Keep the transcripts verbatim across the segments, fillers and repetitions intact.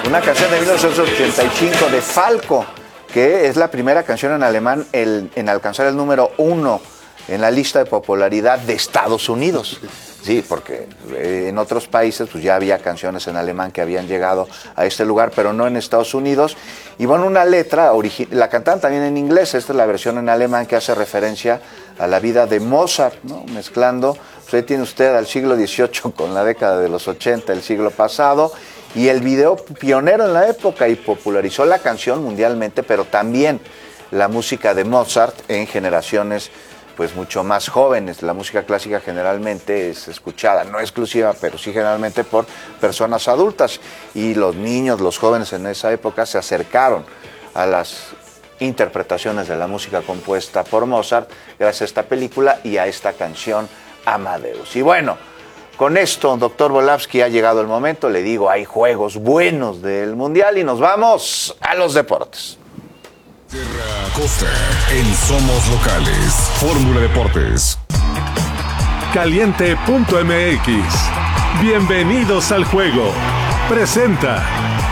Una canción de mil novecientos ochenta y cinco de Falco, que es la primera canción en alemán el, en alcanzar el número uno en la lista de popularidad de Estados Unidos. Sí, porque en otros países pues ya había canciones en alemán que habían llegado a este lugar, pero no en Estados Unidos. Y bueno, una letra, la cantaban también en inglés, esta es la versión en alemán que hace referencia a la vida de Mozart, ¿no? Mezclando, pues ahí tiene usted al siglo dieciocho con la década de los ochenta del siglo pasado, y el video pionero en la época y popularizó la canción mundialmente, pero también la música de Mozart en generaciones pues mucho más jóvenes. La música clásica generalmente es escuchada, no exclusiva, pero sí generalmente por personas adultas, y los niños, los jóvenes en esa época se acercaron a las interpretaciones de la música compuesta por Mozart gracias a esta película y a esta canción Amadeus. Y bueno, con esto, doctor Volavsky, ha llegado el momento, le digo, hay juegos buenos del Mundial y nos vamos a los deportes. Costa en Somos Locales, Fórmula Deportes. Caliente punto M X. Bienvenidos al juego. Presenta.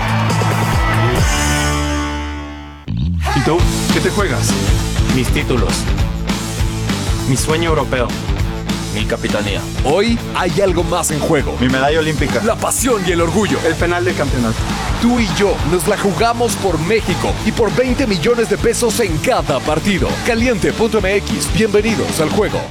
¿Y tú? ¿Qué te juegas? Mis títulos. Mi sueño europeo. Mi capitanía. Hoy hay algo más en juego. Mi medalla olímpica. La pasión y el orgullo. El penal de campeonato. Tú y yo nos la jugamos por México y por veinte millones de pesos en cada partido. Caliente punto M X. Bienvenidos al juego.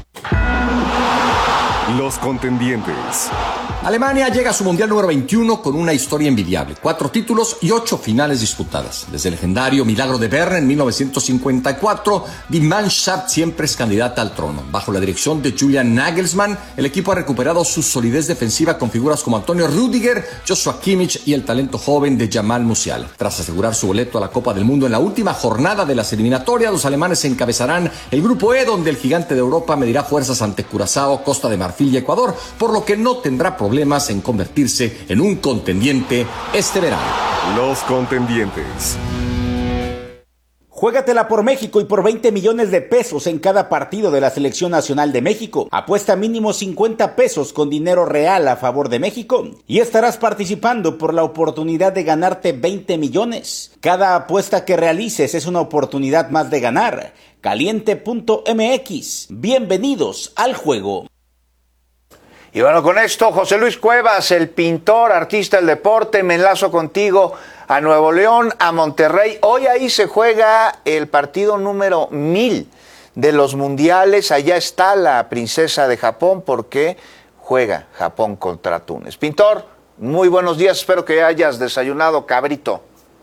Los contendientes. Alemania llega a su Mundial número veintiuno con una historia envidiable. Cuatro títulos y ocho finales disputadas. Desde el legendario Milagro de Bern en mil novecientos cincuenta y cuatro, Die Mannschaft siempre es candidata al trono. Bajo la dirección de Julian Nagelsmann, el equipo ha recuperado su solidez defensiva con figuras como Antonio Rüdiger, Joshua Kimmich y el talento joven de Jamal Musiala. Tras asegurar su boleto a la Copa del Mundo en la última jornada de las eliminatorias, los alemanes encabezarán el Grupo E, donde el gigante de Europa medirá fuerzas ante Curazao, Costa de Marfil y Ecuador, por lo que no tendrá problemas en convertirse en un contendiente este verano. Los contendientes. Juégatela por México y por veinte millones de pesos en cada partido de la Selección Nacional de México. Apuesta mínimo cincuenta pesos con dinero real a favor de México y estarás participando por la oportunidad de ganarte veinte millones. Cada apuesta que realices es una oportunidad más de ganar. Caliente punto M X. Bienvenidos al juego. Y bueno, con esto, José Luis Cuevas, el pintor, artista del deporte, me enlazo contigo a Nuevo León, a Monterrey. Hoy ahí se juega el partido número mil de los mundiales. Allá está la princesa de Japón porque juega Japón contra Túnez. Pintor, muy buenos días, espero que hayas desayunado cabrito.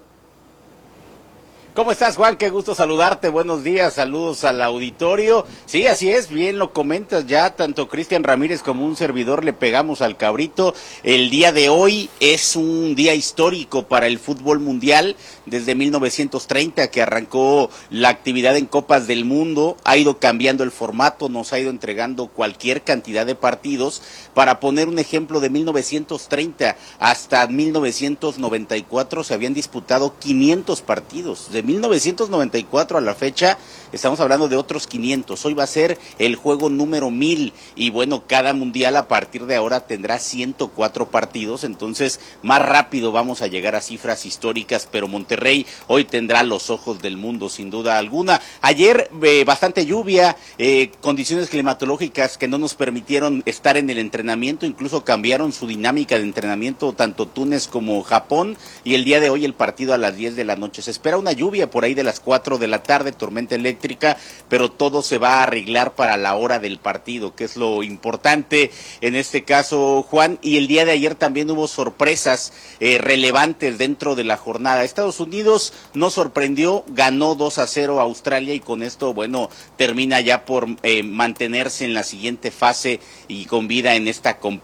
¿Cómo estás, Juan? Qué gusto saludarte. Buenos días, saludos al auditorio. Sí, así es, bien lo comentas ya, tanto Cristian Ramírez como un servidor le pegamos al cabrito. El día de hoy es un día histórico para el fútbol mundial. Desde mil novecientos treinta que arrancó la actividad en Copas del Mundo, ha ido cambiando el formato, nos ha ido entregando cualquier cantidad de partidos. Para poner un ejemplo, de mil novecientos treinta hasta mil novecientos noventa y cuatro se habían disputado quinientos partidos. De mil novecientos noventa y cuatro a la fecha estamos hablando de otros quinientos. Hoy va a ser el juego número mil y bueno, cada mundial a partir de ahora tendrá ciento cuatro partidos, entonces más rápido vamos a llegar a cifras históricas, pero Monterrey hoy tendrá los ojos del mundo sin duda alguna. Ayer eh, bastante lluvia, eh, condiciones climatológicas que no nos permitieron estar en el entrenamiento, incluso cambiaron su dinámica de entrenamiento tanto Túnez como Japón, y el día de hoy el partido a las diez de la noche. Se espera una lluvia por ahí de las cuatro de la tarde, tormenta eléctrica, pero todo se va a arreglar para la hora del partido, que es lo importante en este caso, Juan. Y el día de ayer también hubo sorpresas eh, relevantes dentro de la jornada. Estados Unidos no sorprendió, ganó dos a cero a Australia y con esto, bueno, termina ya por eh, mantenerse en la siguiente fase y con vida en esta